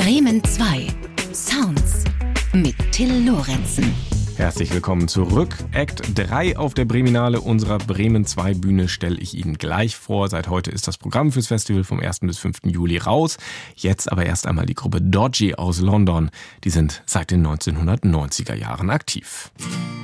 Bremen 2 Sounds mit Till Lorenzen. Herzlich willkommen zurück. Act 3 auf der Breminale unserer Bremen 2 Bühne stelle ich Ihnen gleich vor. Seit heute ist das Programm fürs Festival vom 1. bis 5. Juli raus. Jetzt aber erst einmal die Gruppe Dodgy aus London. Die sind seit den 1990er Jahren aktiv.